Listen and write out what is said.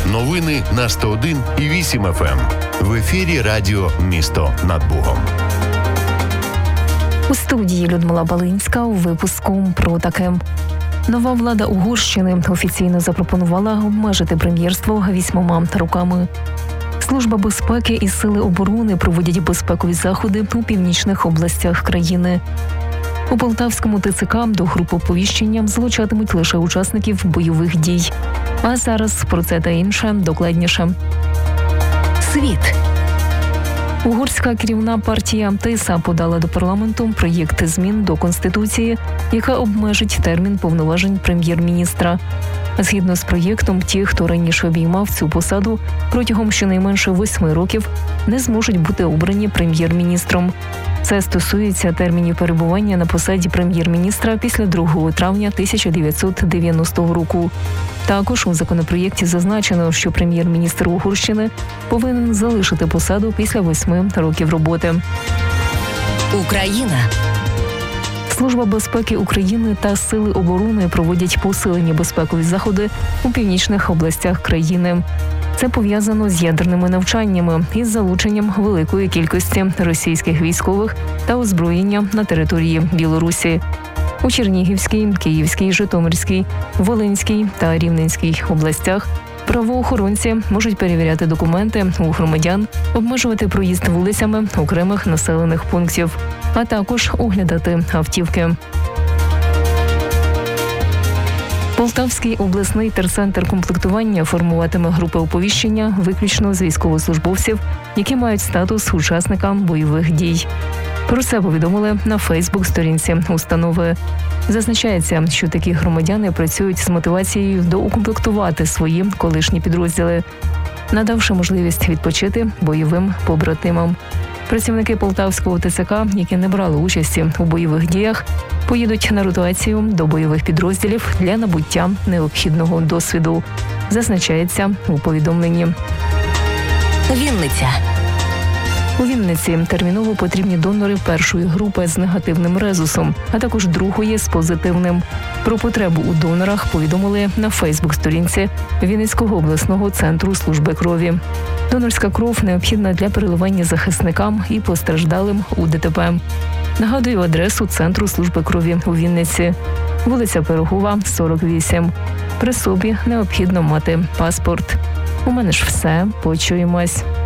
Новини на 101,8 FM. В ефірі радіо «Місто над Богом». У студії Людмила Балинська у випуску про таке. Нова влада Угорщини офіційно запропонувала обмежити прем'єрство 8 роками. Служба безпеки і сили оборони проводять безпекові заходи у північних областях країни. У Полтавському ТЦК до групи оповіщення залучатимуть лише учасників бойових дій. А зараз про це та інше докладніше. Світ. Угорська керівна партія ТИСА подала до парламенту проєкт змін до Конституції, яка обмежить термін повноважень прем'єр-міністра. Згідно з проєктом, ті, хто раніше обіймав цю посаду, протягом щонайменше 8 років не зможуть бути обрані прем'єр-міністром. Це стосується термінів перебування на посаді прем'єр-міністра після 2 травня 1990 року. Також у законопроєкті зазначено, що прем'єр-міністр Угорщини повинен залишити посаду після 8 років роботи. Україна. Служба безпеки України та Сили оборони проводять посилені безпекові заходи у північних областях країни. Це пов'язано з ядерними навчаннями із залученням великої кількості російських військових та озброєння на території Білорусі. У Чернігівській, Київській, Житомирській, Волинській та Рівненській областях правоохоронці можуть перевіряти документи у громадян, обмежувати проїзд вулицями окремих населених пунктів, а також оглядати автівки. Полтавський обласний терцентр комплектування формуватиме групи оповіщення виключно з військовослужбовців, які мають статус учасника бойових дій. Про це повідомили на Фейсбук-сторінці установи. Зазначається, що такі громадяни працюють з мотивацією доукомплектувати свої колишні підрозділи, надавши можливість відпочити бойовим побратимам. Працівники Полтавського ТЦК, які не брали участі у бойових діях, поїдуть на ротацію до бойових підрозділів для набуття необхідного досвіду, зазначається у повідомленні. Вінниця. У Вінниці терміново потрібні донори першої групи з негативним резусом, а також другої з позитивним. Про потребу у донорах повідомили на Фейсбук-сторінці Вінницького обласного центру служби крові. Донорська кров необхідна для переливання захисникам і постраждалим у ДТП. Нагадую адресу Центру служби крові у Вінниці. Вулиця Пирогова, 48. При собі необхідно мати паспорт. У мене ж все. Почуємось.